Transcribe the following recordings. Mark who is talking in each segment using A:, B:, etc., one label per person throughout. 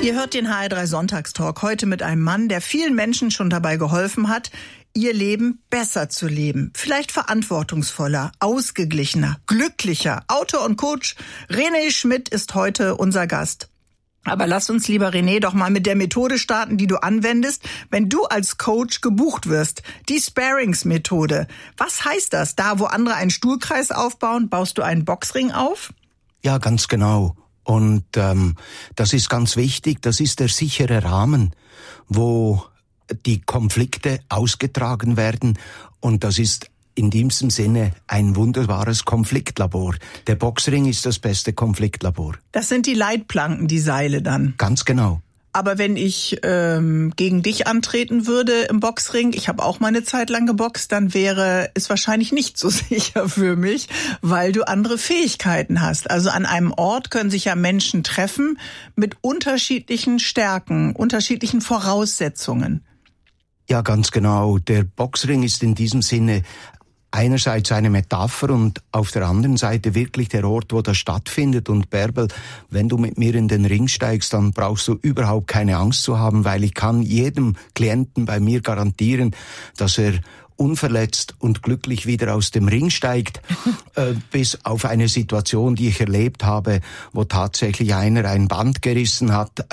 A: Ihr hört den HR3 Sonntagstalk heute mit einem Mann, der vielen Menschen schon dabei geholfen hat, ihr Leben besser zu leben. Vielleicht verantwortungsvoller, ausgeglichener, glücklicher. Autor und Coach René Schmidt ist heute unser Gast. Aber lass uns, lieber René, doch mal mit der Methode starten, die du anwendest, wenn du als Coach gebucht wirst. Die Sparings-Methode. Was heißt das? Da, wo andere einen Stuhlkreis aufbauen, baust du einen Boxring auf?
B: Ja, ganz genau. Und das ist ganz wichtig. Das ist der sichere Rahmen, wo die Konflikte ausgetragen werden. Und das ist in diesem Sinne ein wunderbares Konfliktlabor. Der Boxring ist das beste Konfliktlabor. Das
A: sind die Leitplanken, die Seile dann?
B: Ganz genau.
A: Aber wenn ich gegen dich antreten würde im Boxring, ich habe auch mal eine Zeit lang geboxt, dann wäre es wahrscheinlich nicht so sicher für mich, weil du andere Fähigkeiten hast. Also an einem Ort können sich ja Menschen treffen mit unterschiedlichen Stärken, unterschiedlichen Voraussetzungen.
B: Ja, ganz genau. Der Boxring ist in diesem Sinne einerseits eine Metapher und auf der anderen Seite wirklich der Ort, wo das stattfindet. Und Bärbel, wenn du mit mir in den Ring steigst, dann brauchst du überhaupt keine Angst zu haben, weil ich kann jedem Klienten bei mir garantieren, dass er unverletzt und glücklich wieder aus dem Ring steigt, bis auf eine Situation, die ich erlebt habe, wo tatsächlich einer ein Band gerissen hat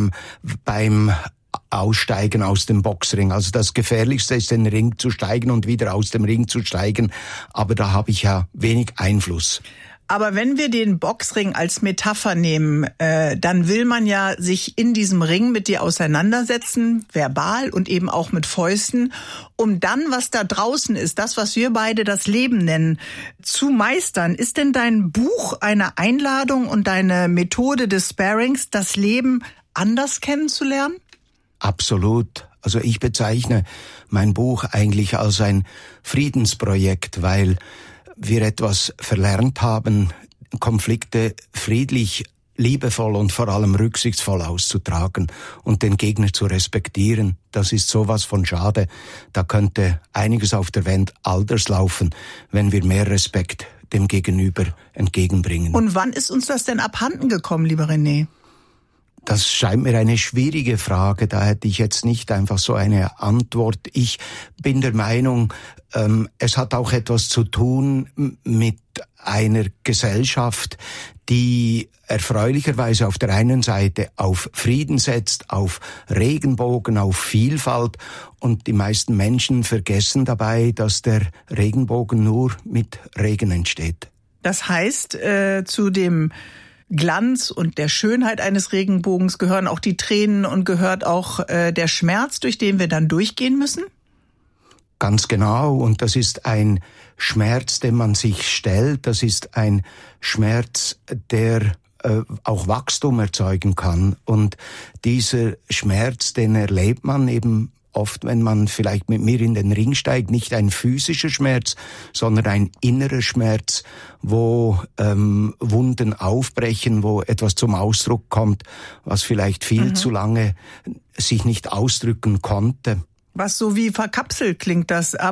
B: beim Aussteigen aus dem Boxring. Also das Gefährlichste ist, in den Ring zu steigen und wieder aus dem Ring zu steigen. Aber da habe ich ja wenig Einfluss.
A: Aber wenn wir den Boxring als Metapher nehmen, dann will man ja sich in diesem Ring mit dir auseinandersetzen, verbal und eben auch mit Fäusten, um dann, was da draußen ist, das, was wir beide das Leben nennen, zu meistern. Ist denn dein Buch eine Einladung und deine Methode des Sparings, das Leben anders kennenzulernen?
B: Absolut. Also ich bezeichne mein Buch eigentlich als ein Friedensprojekt, weil wir etwas verlernt haben, Konflikte friedlich, liebevoll und vor allem rücksichtsvoll auszutragen und den Gegner zu respektieren. Das ist sowas von schade. Da könnte einiges auf der Welt anders laufen, wenn wir mehr Respekt dem Gegenüber entgegenbringen.
A: Und wann ist uns das denn abhanden gekommen, lieber René?
B: Das scheint mir eine schwierige Frage, da hätte ich jetzt nicht einfach so eine Antwort. Ich bin der Meinung, es hat auch etwas zu tun mit einer Gesellschaft, die erfreulicherweise auf der einen Seite auf Frieden setzt, auf Regenbogen, auf Vielfalt, und die meisten Menschen vergessen dabei, dass der Regenbogen nur mit Regen entsteht.
A: Das heißt, zu dem Glanz und der Schönheit eines Regenbogens gehören auch die Tränen und gehört auch der Schmerz, durch den wir dann durchgehen müssen?
B: Ganz genau. Und das ist ein Schmerz, den man sich stellt. Das ist ein Schmerz, der auch Wachstum erzeugen kann. Und dieser Schmerz, den erlebt man eben oft, wenn man vielleicht mit mir in den Ring steigt, nicht ein physischer Schmerz, sondern ein innerer Schmerz, wo Wunden aufbrechen, wo etwas zum Ausdruck kommt, was vielleicht viel zu lange sich nicht ausdrücken konnte.
A: Was so wie verkapselt klingt das.